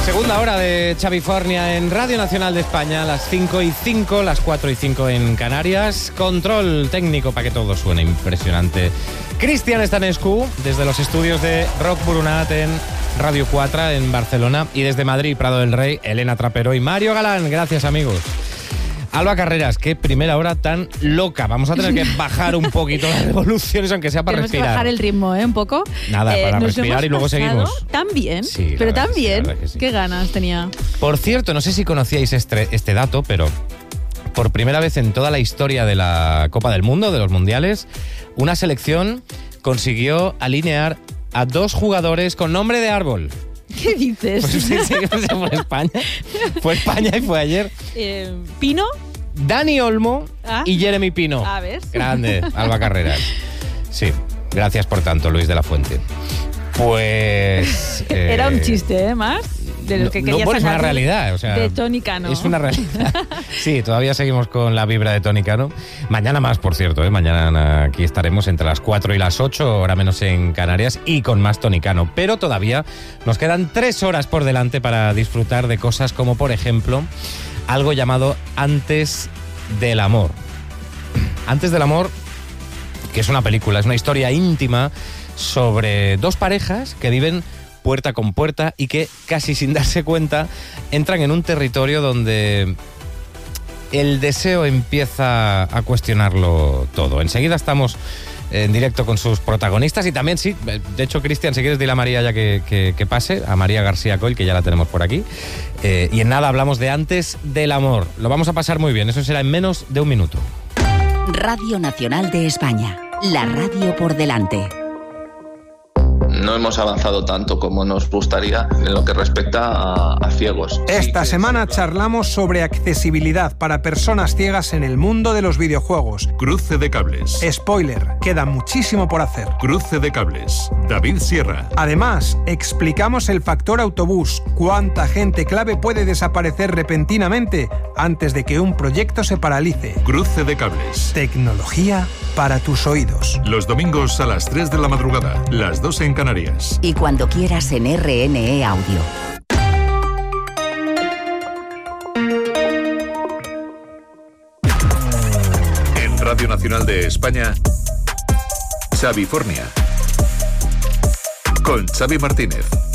Segunda hora de Xavifornia en Radio Nacional de España, las 5:05, las 4:05 en Canarias. Control técnico para que todo suene impresionante. Cristian Stanescu, desde los estudios de Rock Burunat en Radio 4 en Barcelona, y desde Madrid, Prado del Rey, Elena Trapero y Mario Galán. Gracias, amigos. Alba Carreras, qué primera hora tan loca. Vamos a tener que bajar un poquito las revoluciones, aunque sea para Tenemos respirar. Que bajar el ritmo, un poco. Nada, para respirar y luego seguimos. Tan bien, sí, pero tan bien. Que sí. Qué ganas tenía. Por cierto, no sé si conocíais este dato, pero por primera vez en toda la historia de la Copa del Mundo, de los mundiales, una selección consiguió alinear a 2 jugadores con nombre de árbol. ¿Qué dices? Pues sí, fue España. Fue España y fue ayer. ¿Pino? Dani Olmo y Jeremy Pino. A ver. Grande, Alba Carreras. Sí, gracias por tanto, Luis de la Fuente. Pues... Era un chiste, más de los que quería sacar. Es una sacar realidad, o sea, de Tony Cano. Es una realidad. Sí, todavía seguimos con la vibra de Tony Cano. Mañana más, por cierto, ¿eh? Mañana aquí estaremos entre las 4 y las 8, hora menos en Canarias, y con más Tony Cano. Pero todavía nos quedan 3 horas por delante para disfrutar de cosas como, por ejemplo, algo llamado Antes del Amor. Antes del Amor, que es una película, es una historia íntima sobre 2 parejas que viven puerta con puerta y que, casi sin darse cuenta, entran en un territorio donde el deseo empieza a cuestionarlo todo. Enseguida estamos en directo con sus protagonistas y también, sí, de hecho, Cristian, si quieres dile a María ya que pase, a María García Coll, que ya la tenemos por aquí. Y en nada hablamos de Antes del Amor. Lo vamos a pasar muy bien, eso será en menos de 1 minuto. Radio Nacional de España, la radio por delante. No hemos avanzado tanto como nos gustaría en lo que respecta a ciegos. Esta semana charlamos sobre accesibilidad para personas ciegas en el mundo de los videojuegos. Cruce de cables. Spoiler, queda muchísimo por hacer. Cruce de cables. David Sierra. Además, explicamos el factor autobús. ¿Cuánta gente clave puede desaparecer repentinamente antes de que un proyecto se paralice? Cruce de cables. Tecnología para tus oídos. Los domingos a las 3 de la madrugada, las 2 en Canarias. Y cuando quieras en RNE Audio. En Radio Nacional de España, Xavifornia. Con Xavi Martínez.